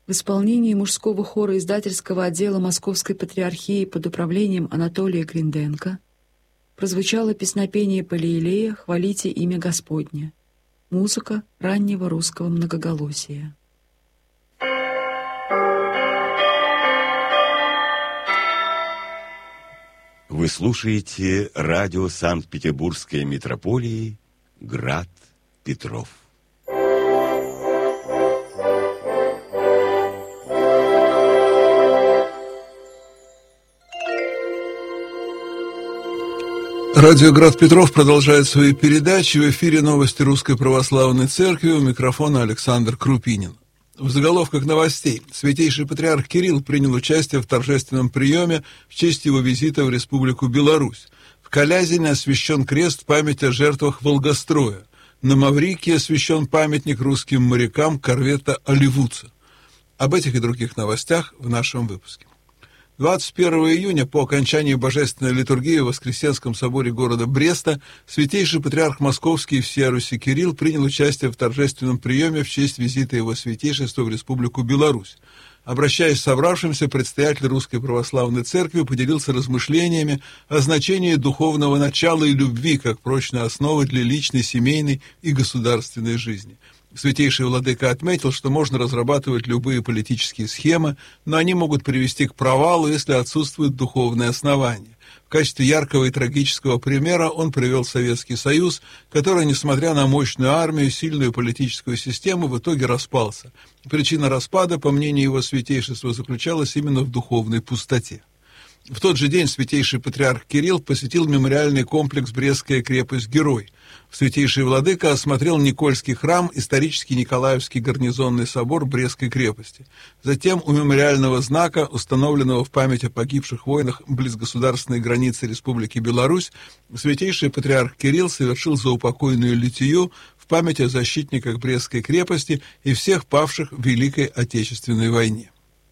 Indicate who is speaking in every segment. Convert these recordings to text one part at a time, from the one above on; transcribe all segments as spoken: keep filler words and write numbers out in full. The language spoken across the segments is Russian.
Speaker 1: В исполнении мужского хора издательского отдела Московской Патриархии под управлением Анатолия Гринденко прозвучало песнопение Палеелея «Хвалите имя Господне», музыка раннего русского многоголосия.
Speaker 2: Вы слушаете радио Санкт-Петербургской митрополии «Град Петров».
Speaker 3: Радио «Град Петров» продолжает свои передачи. В эфире новости Русской Православной Церкви. У микрофона Александр Крупинин. В заголовках новостей. Святейший Патриарх Кирилл принял участие в торжественном приеме в честь его визита в Республику Беларусь. В Калязине освящен крест в память о жертвах Волгостроя. На Маврикии освящен памятник русским морякам корвета «Оливуца». Об этих и других новостях в нашем выпуске. двадцать первого июня, по окончании божественной литургии в Воскресенском соборе города Бреста, святейший патриарх Московский и всея Руси Кирилл принял участие в торжественном приеме в честь визита его святейшества в Республику Беларусь. Обращаясь к собравшимся, предстоятель Русской Православной Церкви поделился размышлениями о значении духовного начала и любви как прочной основы для личной, семейной и государственной жизни. Святейший владыка отметил, что можно разрабатывать любые политические схемы, но они могут привести к провалу, если отсутствует духовное основание. В качестве яркого и трагического примера он привел Советский Союз, который, несмотря на мощную армию и сильную политическую систему, в итоге распался. Причина распада, по мнению его святейшества, заключалась именно в духовной пустоте. В тот же день святейший патриарх Кирилл посетил мемориальный комплекс «Брестская крепость-Герой». Святейший владыка осмотрел Никольский храм, исторический Николаевский гарнизонный собор Брестской крепости. Затем у мемориального знака, установленного в память о погибших войнах близ государственной границы Республики Беларусь, святейший патриарх Кирилл совершил заупокойную литию в память о защитниках Брестской крепости и всех павших в Великой Отечественной войне.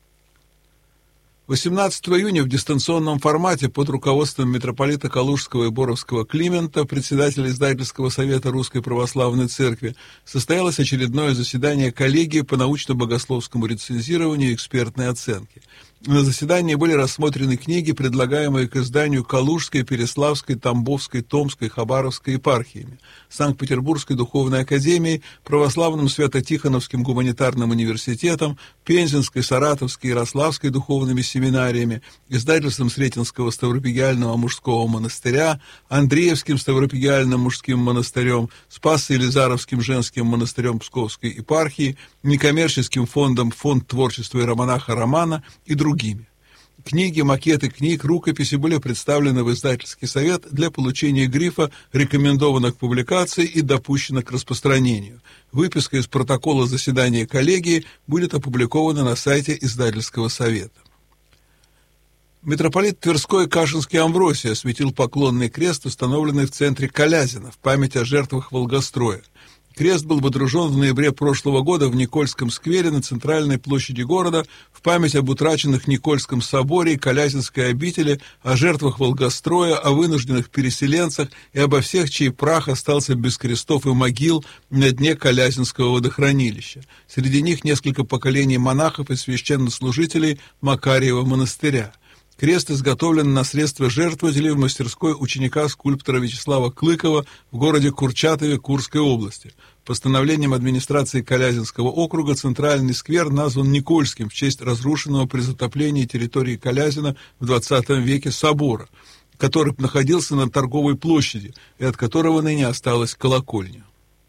Speaker 3: восемнадцатого июня в дистанционном формате под руководством митрополита Калужского и Боровского Климента, председателя издательского совета Русской Православной Церкви, состоялось очередное заседание коллегии по научно-богословскому рецензированию и экспертной оценке. На заседании были рассмотрены книги, предлагаемые к изданию Калужской, Переславской, Тамбовской, Томской, Хабаровской епархиями, Санкт-Петербургской духовной академией, Православным Свято-Тихоновским гуманитарным университетом, Пензенской, Саратовской, Ярославской духовными семинариями, издательством Сретенского Ставропигиального мужского монастыря, Андреевским Ставропигиальным мужским монастырем, Спассо-Елизаровским женским монастырем Псковской епархии, некоммерческим фондом «Фонд творчества иеромонаха Романа» и другими. другими. Книги, макеты книг, рукописи были представлены в издательский совет для получения грифа «Рекомендовано к публикации» и «Допущено к распространению». Выписка из протокола заседания коллегии будет опубликована на сайте издательского совета. Митрополит Тверской Кашинский Амвросий осветил поклонный крест, установленный в центре Калязина в память о жертвах Волгостроя. Крест был водружен в ноябре прошлого года в Никольском сквере на центральной площади города в память об утраченных Никольском соборе и Калязинской обители, о жертвах Волгостроя, о вынужденных переселенцах и обо всех, чей прах остался без крестов и могил на дне Калязинского водохранилища. Среди них несколько поколений монахов и священнослужителей Макарьева монастыря. Крест изготовлен на средства жертвователей в мастерской ученика-скульптора Вячеслава Клыкова в городе Курчатове Курской области. Постановлением администрации Калязинского округа центральный сквер назван Никольским в честь разрушенного при затоплении территории Калязина в двадцатом веке собора, который находился на торговой площади и от которого ныне осталась колокольня.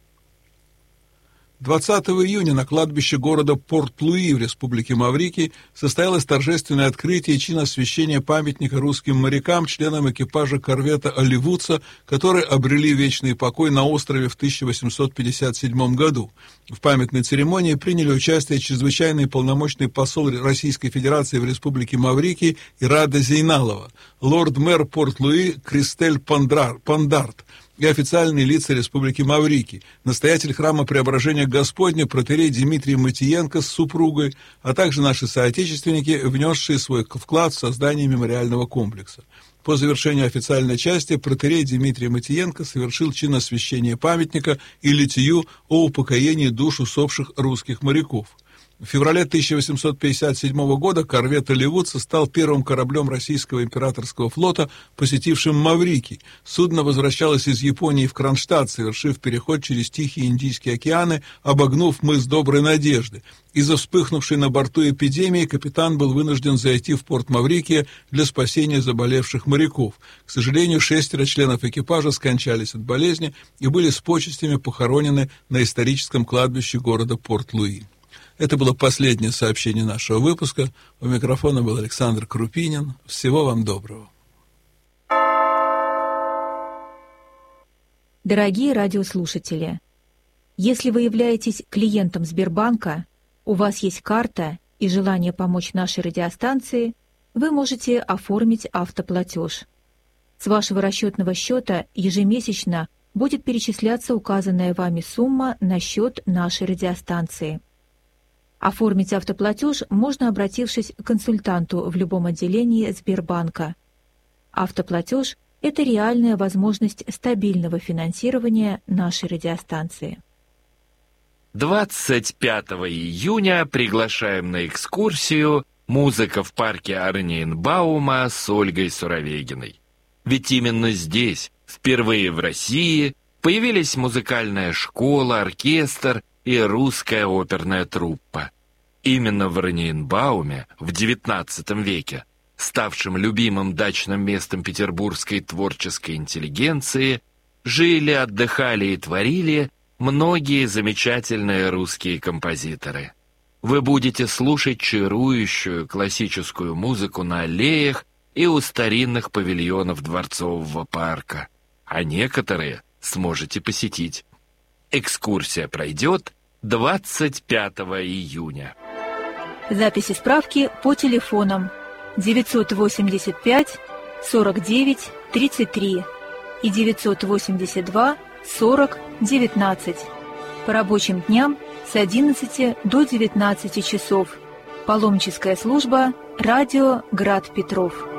Speaker 3: двадцатого июня на кладбище города Порт-Луи в Республике Маврикий состоялось торжественное открытие и чин освящения памятника русским морякам, членам экипажа корвета «Оливуца», которые обрели вечный покой на острове в тысяча восемьсот пятьдесят седьмом году. В памятной церемонии приняли участие чрезвычайный полномочный посол Российской Федерации в Республике Маврикий Ирада Зейналова, лорд-мэр Порт-Луи Кристель Пандарт и официальные лица Республики Маврикий, настоятель храма Преображения Господня протоиерей Дмитрий Матиенко с супругой, а также наши соотечественники, внесшие свой вклад в создание мемориального комплекса. По завершению официальной части протоиерей Дмитрий Матиенко совершил чин освящения памятника и литию о упокоении душ усопших русских моряков. В феврале тысяча восемьсот пятьдесят седьмого года корвет «Оливудса» стал первым кораблем российского императорского флота, посетившим Маврикий. Судно возвращалось из Японии в Кронштадт, совершив переход через Тихий и Индийский океаны, обогнув мыс Доброй Надежды. Из-за вспыхнувшей на борту эпидемии капитан был вынужден зайти в порт Маврикия для спасения заболевших моряков. К сожалению, шестеро членов экипажа скончались от болезни и были с почестями похоронены на историческом кладбище города Порт-Луи. Это было последнее сообщение нашего выпуска. У микрофона был Александр Крупинин. Всего вам доброго.
Speaker 4: Дорогие радиослушатели, если вы являетесь клиентом Сбербанка, у вас есть карта и желание помочь нашей радиостанции, вы можете оформить автоплатеж. С вашего расчетного счета ежемесячно будет перечисляться указанная вами сумма на счет нашей радиостанции. Оформить автоплатеж можно, обратившись к консультанту в любом отделении Сбербанка. Автоплатеж – это реальная возможность стабильного финансирования нашей радиостанции.
Speaker 5: двадцать пятого июня приглашаем на экскурсию «Музыка в парке Орниенбаума» с Ольгой Суровегиной. Ведь именно здесь, впервые в России, появились музыкальная школа, оркестр и русская оперная труппа. Именно в Орниенбауме в девятнадцатом веке, ставшем любимым дачным местом петербургской творческой интеллигенции, жили, отдыхали и творили многие замечательные русские композиторы. Вы будете слушать чарующую классическую музыку на аллеях и у старинных павильонов Дворцового парка, а некоторые сможете посетить. Экскурсия пройдет двадцать пятого июня.
Speaker 4: Записи справки по телефонам девятьсот восемьдесят пять сорок девять тридцать три и девятьсот восемьдесят два сорок девятнадцать. По рабочим дням с одиннадцати до девятнадцати часов. Паломническая служба «Радио Град Петров».